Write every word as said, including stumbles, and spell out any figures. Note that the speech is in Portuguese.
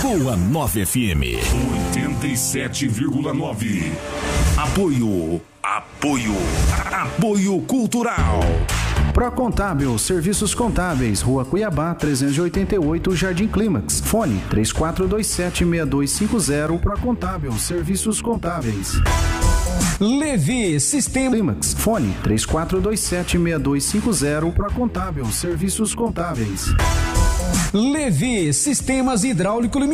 com a nove F M. oitenta e sete vírgula nove. Apoio. Apoio. Apoio Cultural. Procontábil, Serviços Contábeis, Rua Cuiabá, trezentos e oitenta e oito, Jardim Clímax. Fone três quatro dois sete, seis dois cinco zero. Procontábil, Serviços Contábeis. Levi Sistema Clímax. Fone três quatro dois sete, seis dois cinco zero. Procontábil, Serviços Contábeis. Levi Sistemas Hidráulico